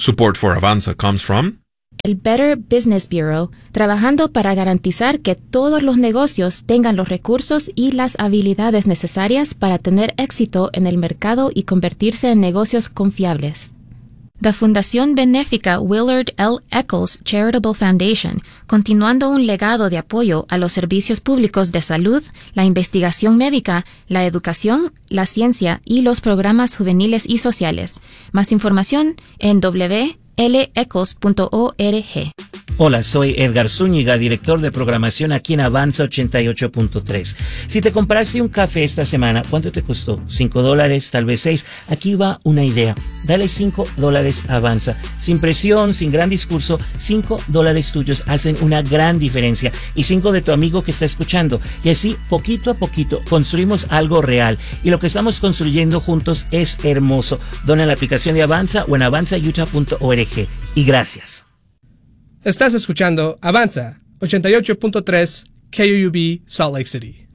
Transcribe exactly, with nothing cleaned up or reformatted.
Support for Avanza comes from el Better Business Bureau, trabajando para garantizar que todos los negocios tengan los recursos y las habilidades necesarias para tener éxito en el mercado y convertirse en negocios confiables. La Fundación Benéfica Willard L. Eccles Charitable Foundation, continuando un legado de apoyo a los servicios públicos de salud, la investigación médica, la educación, la ciencia y los programas juveniles y sociales. Más información en w l eccles punto org. Hola, soy Edgar Zúñiga, director de programación aquí en Avanza ochenta y ocho punto tres. Si te compraste un café esta semana, ¿cuánto te costó? ¿Cinco dólares? ¿Tal vez seis? Aquí va una idea. Dale cinco dólares a Avanza. Sin presión, sin gran discurso, cinco dólares tuyos hacen una gran diferencia. Y cinco de tu amigo que está escuchando. Y así, poquito a poquito, construimos algo real. Y lo que estamos construyendo juntos es hermoso. Dona en la aplicación de Avanza o en avanza utah punto org. Y gracias. Estás escuchando Avanza ochenta y ocho punto tres K U U B Salt Lake City.